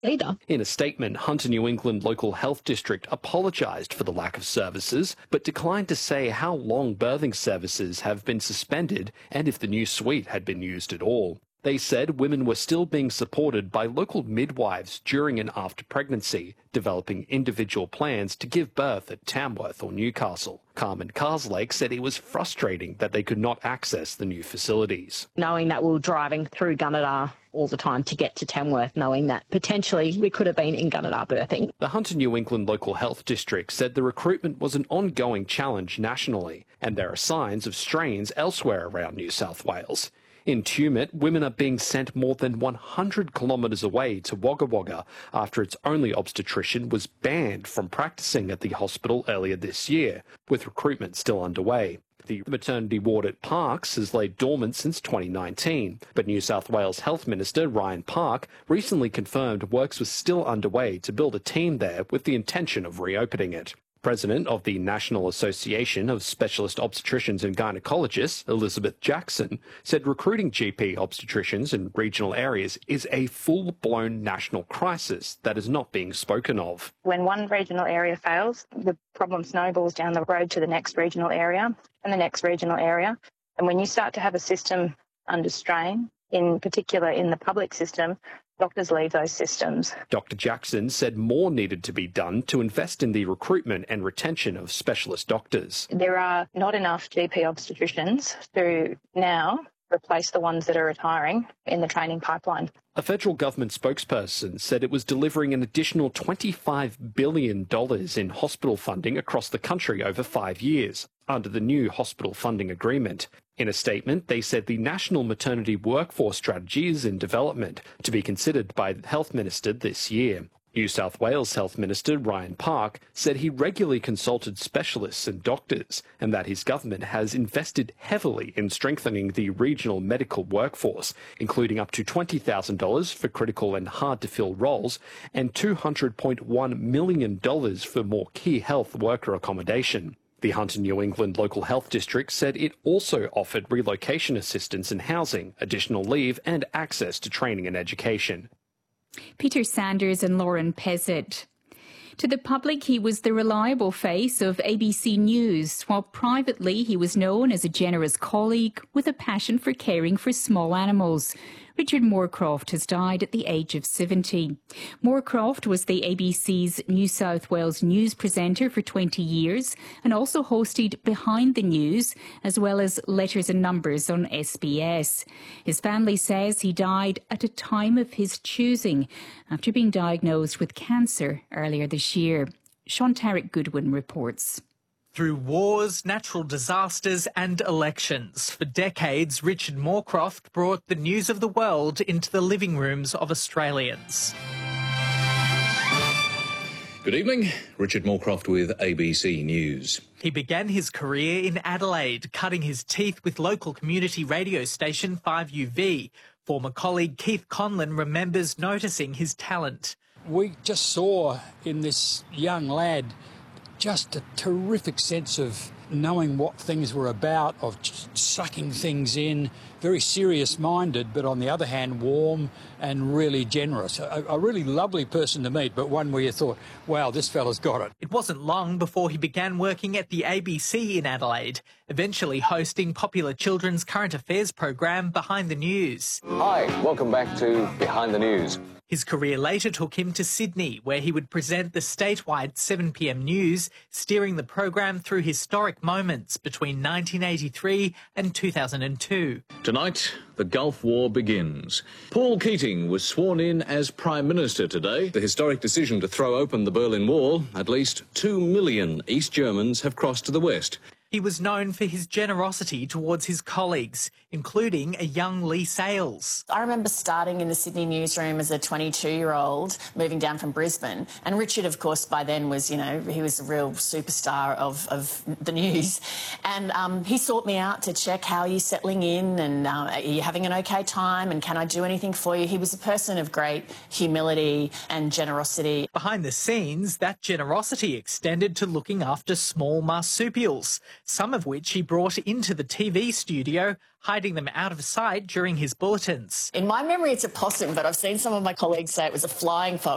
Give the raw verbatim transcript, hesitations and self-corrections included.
either. In a statement, Hunter New England Local Health District apologised for the lack of services, but declined to say how long birthing services have been suspended and if the new suite had been used at all. They said women were still being supported by local midwives during and after pregnancy, developing individual plans to give birth at Tamworth or Newcastle. Carmen Carslake said it was frustrating that they could not access the new facilities. Knowing that we were driving through Gunnedah all the time to get to Tamworth, knowing that potentially we could have been in Gunnedah birthing. The Hunter New England Local Health District said the recruitment was an ongoing challenge nationally, and there are signs of strains elsewhere around New South Wales. In Tumut, women are being sent more than one hundred kilometres away to Wagga Wagga after its only obstetrician was banned from practising at the hospital earlier this year, with recruitment still underway. The maternity ward at Parkes has laid dormant since twenty nineteen, but New South Wales Health Minister Ryan Park recently confirmed works were still underway to build a team there with the intention of reopening it. President of the National Association of Specialist Obstetricians and Gynecologists, Elizabeth Jackson, said recruiting G P obstetricians in regional areas is a full-blown national crisis that is not being spoken of. When one regional area fails, the problem snowballs down the road to the next regional area and the next regional area. And when you start to have a system under strain, in particular in the public system, doctors leave those systems. Doctor Jackson said more needed to be done to invest in the recruitment and retention of specialist doctors. There are not enough G P obstetricians to now replace the ones that are retiring in the training pipeline. A federal government spokesperson said it was delivering an additional twenty-five billion dollars in hospital funding across the country over five years under the new hospital funding agreement. In a statement, they said the National Maternity Workforce Strategy is in development to be considered by the Health Minister this year. New South Wales Health Minister Ryan Park said he regularly consulted specialists and doctors and that his government has invested heavily in strengthening the regional medical workforce, including up to twenty thousand dollars for critical and hard-to-fill roles and two hundred point one million dollars for more key health worker accommodation. The Hunter New England Local Health District said it also offered relocation assistance and housing, additional leave and access to training and education. Peter Sanders and Lauren Pezzett. To the public, he was the reliable face of A B C News, while privately he was known as a generous colleague with a passion for caring for small animals. Richard Moorcroft has died at the age of seventy. Moorcroft was the A B C's New South Wales news presenter for twenty years and also hosted Behind the News, as well as Letters and Numbers on S B S. His family says he died at a time of his choosing after being diagnosed with cancer earlier this year. Sean Tarrant Goodwin reports. Through wars, natural disasters and elections, for decades Richard Moorcroft brought the news of the world into the living rooms of Australians. Good evening, Richard Moorcroft with A B C News. He began his career in Adelaide, cutting his teeth with local community radio station five U V. Former colleague Keith Conlon remembers noticing his talent. We just saw in this young lad just a terrific sense of knowing what things were about, of sucking things in, very serious-minded, but on the other hand, warm and really generous. A, a really lovely person to meet, but one where you thought, wow, this fella's got it. It wasn't long before he began working at the A B C in Adelaide, eventually hosting popular children's current affairs program Behind the News. Hi, welcome back to Behind the News. His career later took him to Sydney, where he would present the statewide seven p m news, steering the program through historic moments between nineteen eighty-three and two thousand two. Tonight, the Gulf War begins. Paul Keating was sworn in as Prime Minister today. The historic decision to throw open the Berlin Wall, at least two million East Germans have crossed to the west. He was known for his generosity towards his colleagues, including a young Lee Sales. I remember starting in the Sydney newsroom as a twenty-two-year-old, moving down from Brisbane. And Richard, of course, by then was, you know, he was a real superstar of, of the news. And um, he sought me out to check how are you settling in and uh, are you having an okay time and can I do anything for you? He was a person of great humility and generosity. Behind the scenes, that generosity extended to looking after small marsupials, some of which he brought into the T V studio, hiding them out of sight during his bulletins. In my memory, it's a possum, but I've seen some of my colleagues say it was a flying fox.